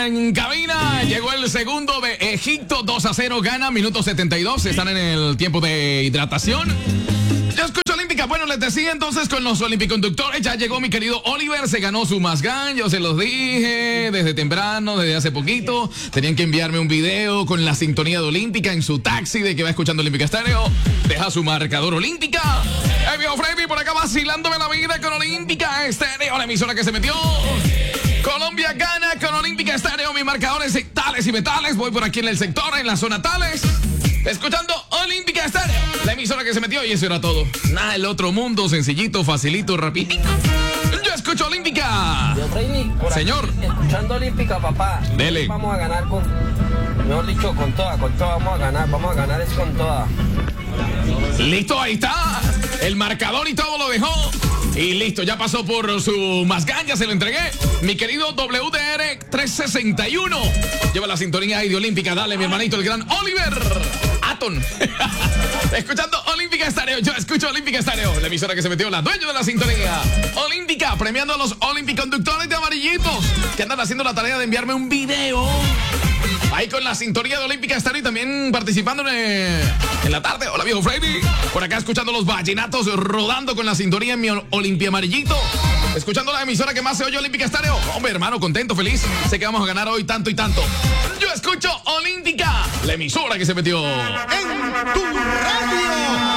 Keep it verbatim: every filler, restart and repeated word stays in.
Olímpica en cabina. Llegó el segundo de Egipto, dos a cero gana, minuto setenta y dos. Están en el tiempo de hidratación. Yo escucho Olímpica. Bueno, les decía entonces con los olimpiconductores. Ya llegó mi querido Oliver. Se ganó su Mazgán. Yo se los dije desde temprano, desde hace poquito. Tenían que enviarme un video con la sintonía de Olímpica en su taxi de que va escuchando Olímpica Estéreo. Deja su marcador Olímpica. El viejo Freddy por acá vacilándome la vida con Olímpica Estéreo, la emisora que se metió. Colombia gana con Olímpica Estéreo. Mis marcadores tales y metales. Voy por aquí en el sector, en la zona tales. Escuchando Olímpica Estéreo, la emisora que se metió, y eso era todo. Nada del otro mundo, sencillito, facilito, rapidito. Yo escucho Olímpica. Yo, Freddy, por Señor. Aquí, escuchando Olímpica, papá. Dele. Vamos a ganar con, mejor dicho, con toda, con toda vamos a ganar, vamos a ganar es con toda. Listo, ahí está. El marcador y todo lo dejó. Y listo, ya pasó por su Mazgán, ya se lo entregué. Mi querido W D R trescientos sesenta y uno. Lleva la sintonía ahí de Olímpica. Dale, mi hermanito, el gran Oliver Aton. Escuchando Olímpica Estéreo. Yo escucho Olímpica Estéreo, la emisora que se metió, la dueña de la sintonía. Olímpica, premiando a los olimpiconductores de amarillitos que andan haciendo la tarea de enviarme un video. Ahí con la sintonía de Olímpica Estéreo y también participando en, eh, en la tarde. Hola, viejo Freddy. Por acá escuchando los vallenatos rodando con la sintonía en mi Olimpia Amarillito. Escuchando la emisora que más se oye, Olímpica Estéreo. Hombre, hermano, contento, feliz. Sé que vamos a ganar hoy tanto y tanto. Yo escucho Olímpica, la emisora que se metió en tu radio.